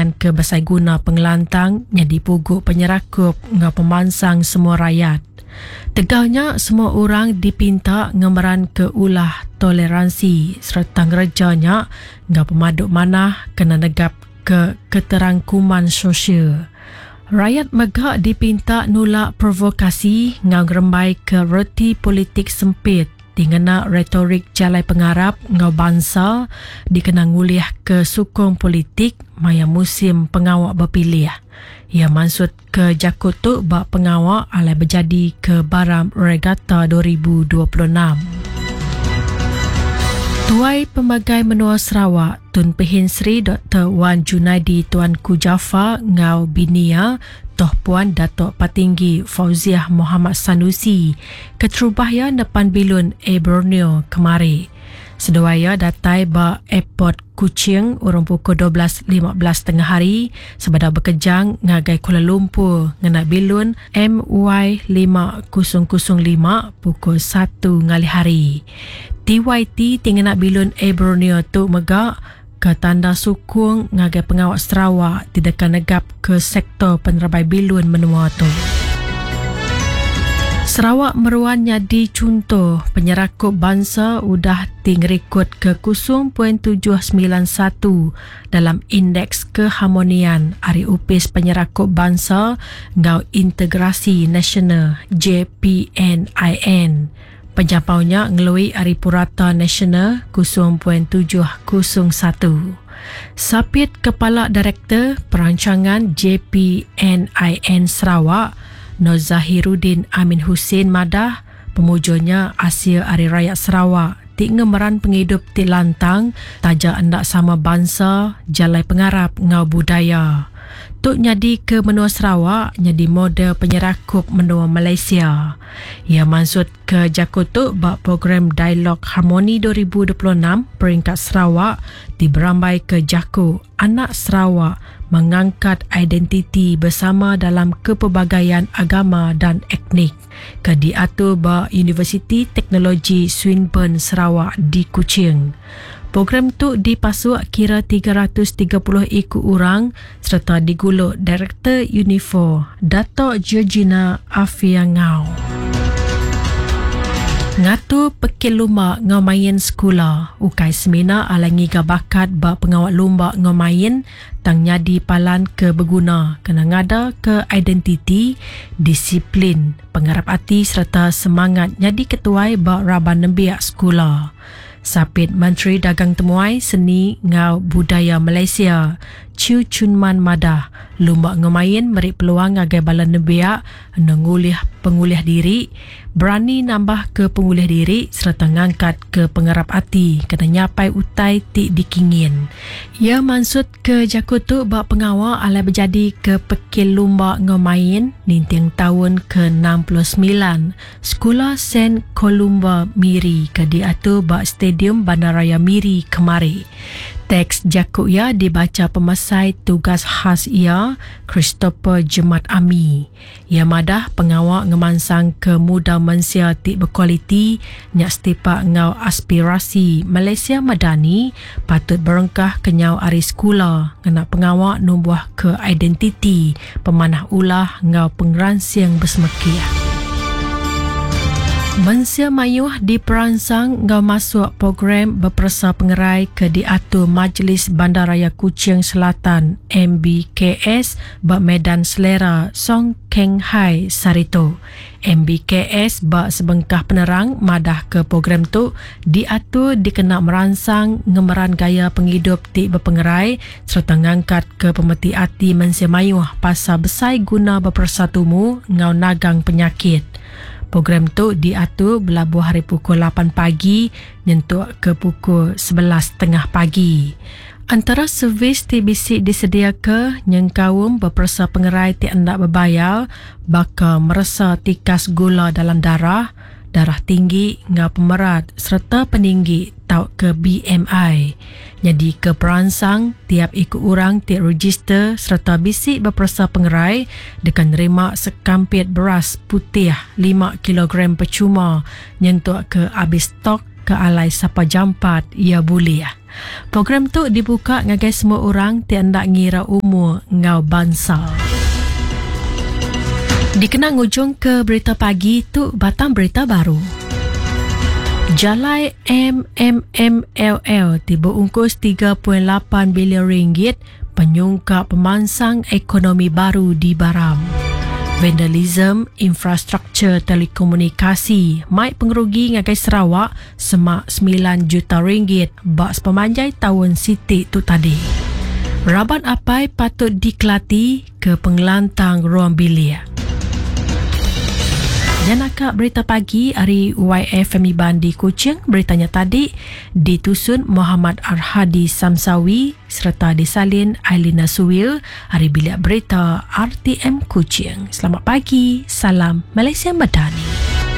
pemilihan ke besai guna pengelantang yang dipuguk penyerakup ngau pemansang semua rakyat. Tegahnya semua orang dipinta ngemeran ke ulah toleransi serta ngerejanya ngau pemaduk manah kena negap ke keterangkuman sosial. Rakyat megak dipinta nolak provokasi ngau ngerembai ke reti politik sempit dingena retorik jalai pengarap ngau bangsa dikena nguliah ke sukong politik maya musim pengawak berpilih. Ia maksud ke Jakutuk bak pengawak alai berjadi ke Baram Regatta 2026. Tuai Pemagai Menua Sarawak Tun Pehin Sri Dr. Wan Junaidi Tuanku Jaafar ngau binia Toh Puan Datuk Patinggi Fauziah Muhammad Sanusi keterubahya depan bilun Borneo kemari. Seduaya datai ba airport Kuching urung pukul 12.15 tengah hari sebada berkejang ngagai Kuala Lumpur ngena bilun MY5005 pukul 1 ngali hari. TYT tinggal nak bilun Borneo tu megak ke tanda sukung ngagai pengawak Sarawak tidak negap ke sektor penerabai bilun menua tu. Sarawak meruan jadi contoh penyerakup bangsa udah tingrekod ke 0.791 dalam indeks keharmonian Hari Upis Penyerakup Bangsa ngau Integrasi Nasional JPNIN. Penjapaunya ngelui Hari Purata Nasional 0.701. Sapit Kepala Direktur Perancangan JPNIN Sarawak Nur Zahiruddin Amin Hussein madah pemujurnya Asia Hari Raya Sarawak tik ngemeran penghidup tik lantang tajak endak sama bangsa jalai pengarap ngau budaya. Tuk nyadi ke menua Sarawak nyadi model penyerakup menua Malaysia. Ia maksud ke Jakutuk bak program Dialog Harmoni 2026 peringkat Sarawak diberambai ke Jakut Anak Sarawak mengangkat identiti bersama dalam kepelbagaian agama dan etnik ke diatur bak Universiti Teknologi Swinburne Sarawak di Kuching. Program tu dipasuk kira 330 ikut orang serta diguluk Direktur Unifor Datuk Georgina Afia Ngau. Ngatu pekil lumba ngau main sekolah ukai semina alangi gabakat bak pengawal lumba ngau main tang nyadi palan ke berguna kena ngada ke identiti, disiplin, pengarap hati serta semangat nyadi ketuai bak raban nembiak sekolah. Sapit Menteri Dagang Temuai Seni ngau Budaya Malaysia Chiu Chunman madah lumba ngemain beri peluang agai bala nebiak penguliah diri, berani nambah ke penguliah diri serta ngangkat ke pengarap hati kena nyapai utai tik dikingin. Ia maksud ke Jakutuk bak pengawal alai berjadi ke pekil lumba ngemain nintiang tahun ke-69 Sekolah St. Columba Miri ke diatur bak Stadium Bandaraya Miri kemari. Teks Jakut ia dibaca pemasai tugas khas ia Christopher Jemat Ami. Ia madah pengawal ngemansang ke muda Malaysia tik berkualiti nyak setipak ngau aspirasi Malaysia Madani patut berengkah kenyau ari sekolah ngena pengawal numbuh ke identiti pemanah ulah ngau pengeransiang bersemekiah. Malaysia Mayuh diperansang ngau masuk program berperasa pengerai ke diatur Majlis Bandaraya Kuching Selatan MBKS bak Medan Selera Song Keng Hai Sarito. MBKS bak sebengkah penerang madah ke program tu diatur dikena meransang ngemeran gaya penghidup tik berpengerai serta ngangkat ke pemeti hati Malaysia Mayuh pasal besai guna berpersatumu ngau nagang penyakit. Program tu diatur berlabuh hari pukul 8 pagi nyentuk ke pukul 11.30 pagi. Antara servis TBC disedia ke nyengkawum berperasa pengerai ti hendak berbayar bakal merasa tikas gula dalam darah tinggi ngau pemerat serta peninggi tau ke BMI. Jadi ke peransang tiap ikut orang tiap register serta bisik berperasa pengerai dekan nerima sekampit beras putih 5 kg percuma nyentuk ke habis stok ke alai siapa jampat ia boleh. Program tu dibuka ngagai semua orang tiada ngira umur ngau bangsa. Dikenang ujung ke berita pagi tu batang berita baru. Jalai MMMLL tiba ungkus 3.8 bilion ringgit penyungkap pemansang ekonomi baru di Baram. Vandalism infrastruktur telekomunikasi mai pengerugi ngagai Sarawak semak 9 juta ringgit bak sepemanjai tahun Siti tu tadi. Rabat apai patut dikelati ke pengelantang ruang bilik. Dan akak berita pagi hari YFM Iban di Kuching, beritanya tadi ditusun Muhammad Arhadi Samsawi serta disalin Ailina Suwil hari bilik berita RTM Kuching. Selamat pagi, salam Malaysia Madani.